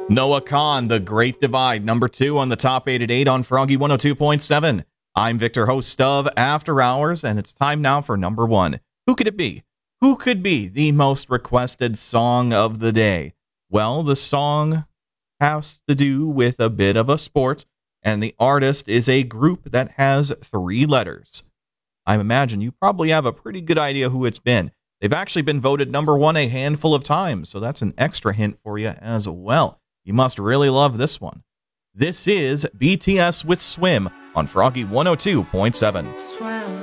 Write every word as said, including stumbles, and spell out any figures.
Noah Kahn, The Great Divide, number two on the top eight at eight on Froggy one oh two point seven. I'm Victor, host of After Hours, and it's time now for number one. Who could it be? Who could be the most requested song of the day? Well, the song has to do with a bit of a sport, and the artist is a group that has three letters. I imagine you probably have a pretty good idea who it's been. They've actually been voted number one a handful of times, so that's an extra hint for you as well. You must really love this one. This is B T S with Swim on Froggy one oh two point seven.